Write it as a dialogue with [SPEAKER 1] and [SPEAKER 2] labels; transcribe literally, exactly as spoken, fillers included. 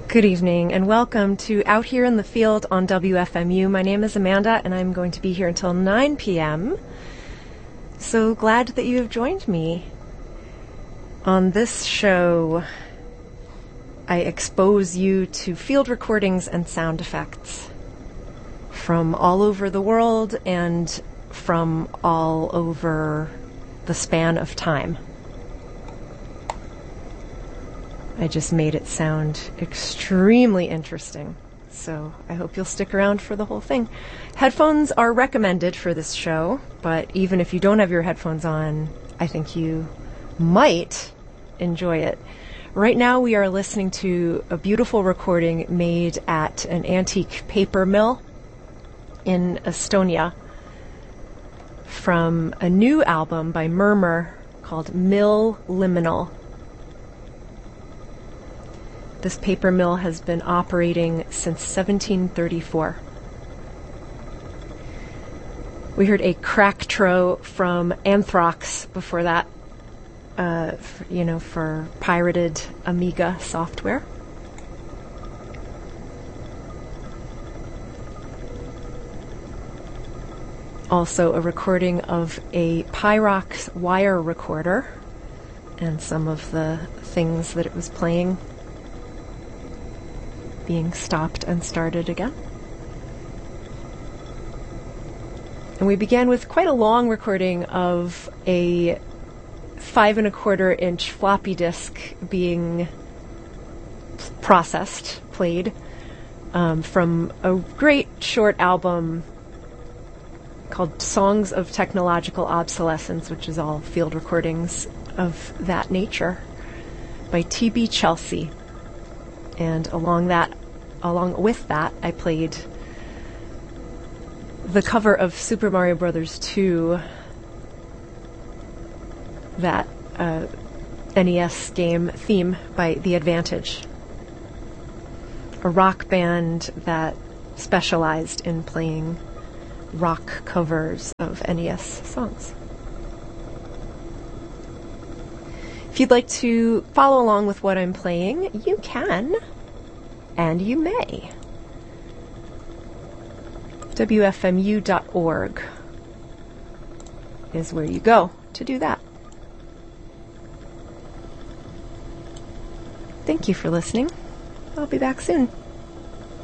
[SPEAKER 1] Good evening and welcome to Out Here in the Field on W F M U. My name is Amanda and I'm going to be here until nine p.m. So glad that you have joined me. On this show, I expose you to field recordings and sound effects from all over the world and from all over the span of time. I just made it sound extremely interesting, so I hope you'll stick around for the whole thing. Headphones are recommended for this show, but even if you don't have your headphones on, I think you might enjoy it. Right now we are listening to a beautiful recording made at an antique paper mill in Estonia from a new album by Murmur called Mill Liminal. This paper mill has been operating since seventeen thirty-four. We heard a cracktro from Anthrax before that, uh, for, you know, for pirated Amiga software. Also a recording of a Pyrox wire recorder and some of the things that it was playing being stopped and started again. And we began with quite a long recording of a five and a quarter inch floppy disk being processed, played, um, from a great short album called Songs of Technological Obsolescence, which is all field recordings of that nature, by T B Chelsea. And along that, along with that, I played the cover of Super Mario Brothers two, that uh, N E S game theme by The Advantage, a rock band that specialized in playing rock covers of N E S songs. If you'd like to follow along with what I'm playing, you can, and you may. W F M U dot org is where you go to do that. Thank you for listening. I'll be back soon.